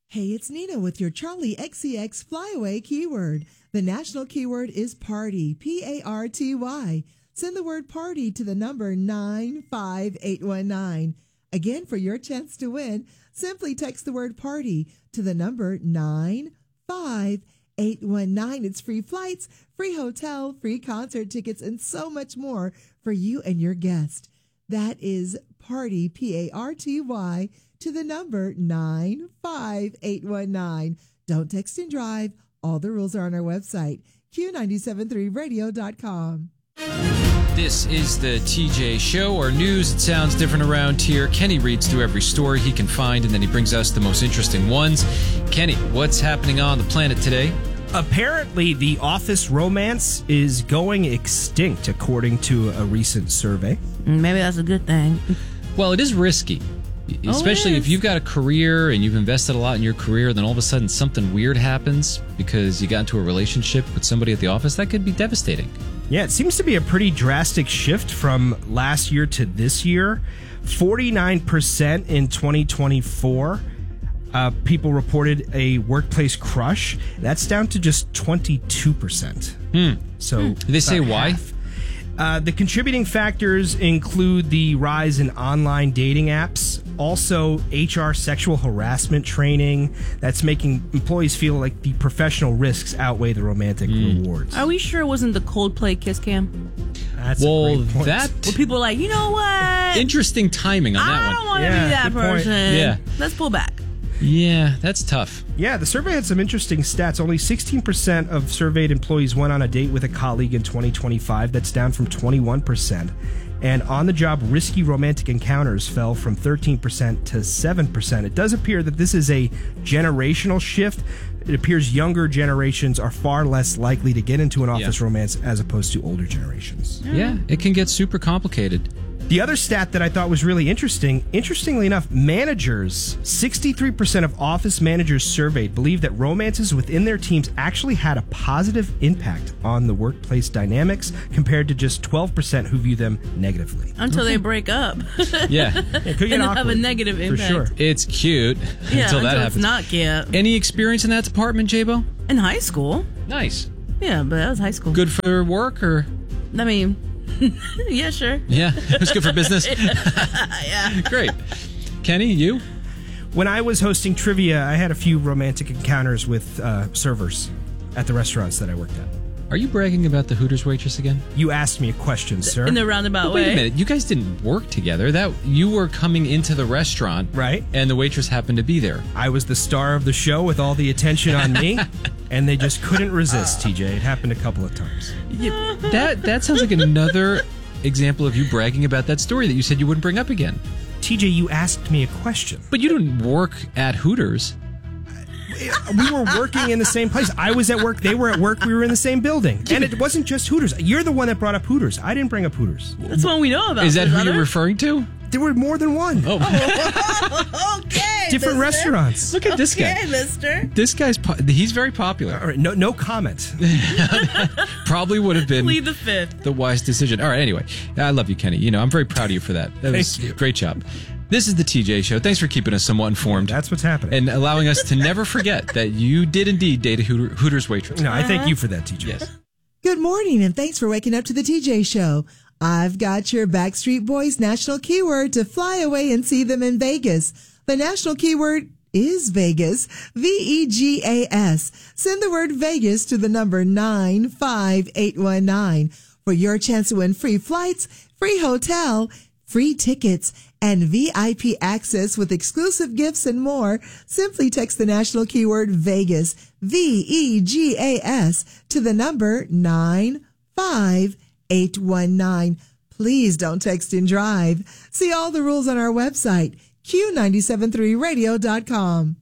Hey, it's Nina with your Charlie XCX Flyaway keyword. The national keyword is party, P-A-R-T-Y. Send the word party to the number 95819. Again, for your chance to win, simply text the word party to the number 95819. It's free flights, free hotel, free concert tickets, and so much more for you and your guest. That is party, P-A-R-T-Y, to the number 95819. Don't text and drive. All the rules are on our website, Q973radio.com. This is the TJ Show. Our news, it sounds different around here. Kenny reads through every story he can find, and then he brings us the most interesting ones. Kenny, what's happening on the planet today? Apparently, the office romance is going extinct, according to a recent survey. Maybe that's a good thing. Well, it is risky. Especially if you've got a career and you've invested a lot in your career, then all of a sudden something weird happens because you got into a relationship with somebody at the office. That could be devastating. Yeah, it seems to be a pretty drastic shift from last year to this year. 49% in 2024. People reported a workplace crush. That's down to just 22%. So Did they say why? half. The contributing factors include the rise in online dating apps, also HR sexual harassment training that's making employees feel like the professional risks outweigh the romantic rewards. Are we sure it wasn't the Coldplay kiss cam? That's a great point. Where people are like, you know what? Interesting timing on that I one. don't want to be that good point. person. Yeah. Let's pull back. Yeah, that's tough. Yeah, the survey had some interesting stats. Only 16% of surveyed employees went on a date with a colleague in 2025. That's down from 21%. And on-the-job risky romantic encounters fell from 13% to 7%. It does appear that this is a generational shift. It appears younger generations are far less likely to get into an office romance as opposed to older generations. Yeah, it can get super complicated. The other stat that I thought was really interestingly enough, managers, 63% of office managers surveyed believe that romances within their teams actually had a positive impact on the workplace dynamics compared to just 12% who view them negatively. Until they break up. Yeah. It could get And have a awkward, negative impact. For sure. It's cute until that happens. It's not cute. Any experience in that department, J-Bo? In high school. Nice. Yeah, but that was high school. Good for work or? I mean, yeah, sure. Yeah, it was good for business. Yeah. Great. Kenny, you? When I was hosting trivia, I had a few romantic encounters with servers at the restaurants that I worked at. Are you bragging about the Hooters waitress again? You asked me a question, sir. In the roundabout Wait way. a minute. You guys didn't work together. That you were coming into the restaurant, Right. And the waitress happened to be there. I was the star of the show with all the attention on me, and they just couldn't resist, TJ. It happened a couple of times. Yeah, that sounds like another example of you bragging about that story that you said you wouldn't bring up again. TJ, you asked me a question. But you didn't work at Hooters. We were working in the same place. I was at work. They were at work. We were in the same building. And it wasn't just Hooters. You're the one that brought up Hooters. I didn't bring up Hooters. That's one we know about. Is that who brother. you're referring to? There were more than one. Oh, Okay. Different mister. restaurants. look at this guy. Okay, mister. This guy's he's very popular. All right, no comment. Probably would have been Plead the fifth. the wise decision. All right, anyway. I love you, Kenny. You know, I'm very proud of you for that. That was Thank you. great job. This is the TJ Show. Thanks for keeping us somewhat informed. That's what's happening. And allowing us to never forget that you did indeed date a Hooters waitress. No, I thank you for that, TJ. Yes. Good morning, and thanks for waking up to the TJ Show. I've got your Backstreet Boys national keyword to fly away and see them in Vegas. The national keyword is Vegas, V-E-G-A-S. Send the word Vegas to the number 95819 for your chance to win free flights, free hotel, free tickets, and VIP access with exclusive gifts and more. Simply text the national keyword Vegas, V-E-G-A-S, to the number 95819. Please don't text and drive. See all the rules on our website, Q973radio.com.